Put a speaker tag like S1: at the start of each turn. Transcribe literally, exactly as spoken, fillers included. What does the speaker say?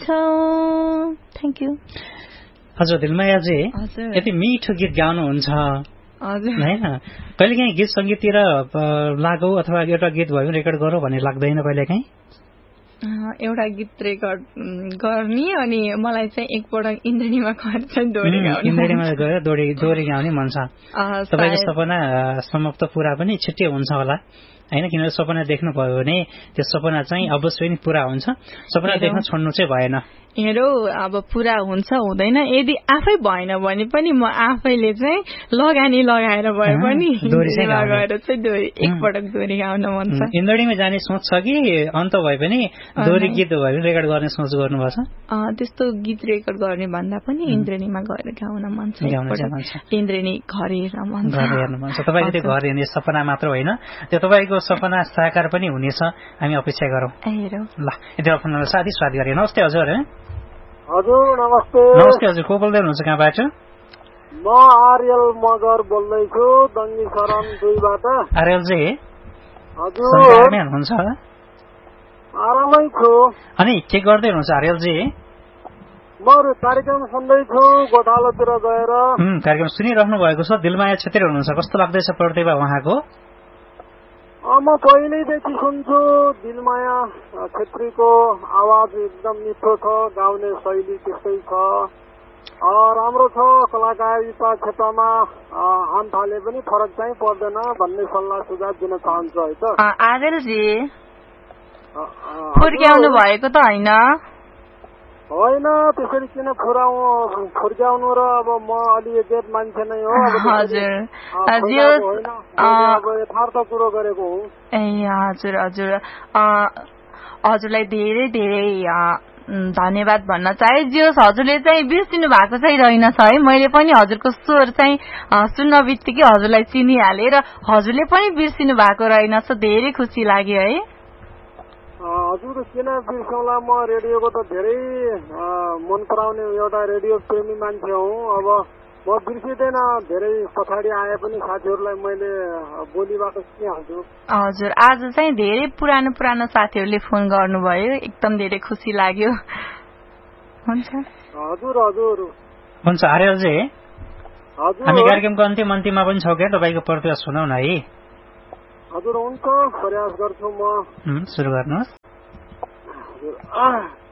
S1: Thank you.
S2: हजुर दिलमायाजी यति मिठो गीत गाउनुहुन्छ होइन, कहिलेकाहीँ गीत सङ्गीततिर लागौ अथवा एउटा गीत भयो रेकर्ड गरौँ भन्ने लाग्दैन कहिलेकाहीँ?
S1: एउटा गीत रेकर्ड गर्ने अनि मलाई चाहिँ एकपटक इन्द्रेणीमा गएर चाहिँ दोहोरी गाउने
S2: इन्द्रेणीमा गएर दोहोरी दोहोरी गाउने मन छ। तपाईँको सपना समाप्त पुरा पनि छिट्टै हुन्छ होला होइन, किनभने सपना देख्नुभयो भने त्यो सपना चाहिँ अवश्य नै पुरा हुन्छ, सपना देख्न छोड्नु चाहिँ भएन।
S1: हेरौ अब पुरा हुन्छ हुँदैन, यदि आफै भएन भने पनि म आफैले चाहिँ लगानी लगाएर भए पनि गएर चाहिँ दोहोरी एकपटक दोहोरी गाउन मन छ।
S2: इन्द्रेणीमा जाने सोच छ कि अन्त भए पनि दोहोरी गीत भयो भने रेकर्ड गर्ने सोच गर्नुभएको छ?
S1: त्यस्तो गीत रेकर्ड गर्ने भन्दा पनि इन्द्रेणीमा गएर गाउन मन छ, इन्द्रेणी घर हेर्न मन छ।
S2: घर हेर्न मन छ तपाईँको त्यो घर हेर्ने सपना मात्र होइन, त्यो तपाईँको सपना साकार पनि हुनेछ, हामी अपेक्षा गरौँ। ल यति फोन साथी स्वाद गरे। नमस्ते हजुर।
S3: हजुर नमस्ते।
S2: नमस्ते हजुर, को बोल्दै हुनुहुन्छ कहाँबाट?
S3: म आर्यल मगर बोल्दैछु दङ्गी शरण दुईबाट।
S2: आर्यलजी
S3: हजुर
S2: आरामै हुनुहुन्छ?
S3: आरामै छु।
S2: अनि के गर्दै हुनुहुन्छ आर्यलजी?
S3: म कार्यक्रम सुन्दैछु गोठालोतिर गएर।
S2: कार्यक्रम सुनिराख्नु भएको छ। दिलमाया छेत्री हुनुहुन्छ, कस्तो लाग्दैछ प्रतिभा उहाँको?
S3: म पहिल्यैदेखि सुन्छु, दिलमाया छेत्रीको आवाज एकदम मिठो छ, गाउने शैली त्यस्तै छ, राम्रो छ। कलाकारिता क्षेत्रमा हामफाले पनि फरक चाहिँ पर्दैन भन्ने सल्लाह सुझाव दिन चाहन्छु है त।
S1: आर्यलजी फुर्क्याउनु भएको त होइन?
S3: होइन त्यसरी किन फुराउ फुर्क्याउनु र अब म अलि एजेड मान्छे नै हो।
S1: हजुर
S3: यथार्थ कुरो गरेको हो।
S1: ए हजुर हजुर हजुरलाई धेरै धेरै धन्यवाद भन्न चाहे। जे हजुरले चाहिँ बिर्सिनु भएको चाहिँ रहेनछ है, मैले पनि हजुरको स्वर चाहिँ सुन्न बित्तिकै हजुरलाई चिनिहालेँ र हजुरले पनि बिर्सिनु भएको रहेनछ, धेरै खुसी लाग्यो है।
S3: हजुर किन बिर्सौँला, म रेडियोको त धेरै मन पराउने एउटा रेडियो प्रेमी मान्छे हुँ। अब म बिर्सिँदैन, धेरै पछाडि आए पनि साथीहरूलाई मैले बोलीबाट चिनिहाल्छु।
S1: हजुर आज चाहिँ धेरै पुरानो पुरानो साथीहरूले फोन गर्नुभयो, एकदम धेरै खुसी लाग्यो। हुन्छ
S3: हजुर हजुर
S2: हुन्छ आर्यलजी।
S3: हजुर
S2: हामी कार्यक्रमको अन्तिम अन्तिममा पनि छौँ क्या, तपाईँको प्रतिभा सुनाउ न है।
S3: हजुर हुन्छ, प्रयास गर्छु म।
S2: सुरु गर्नुहोस्।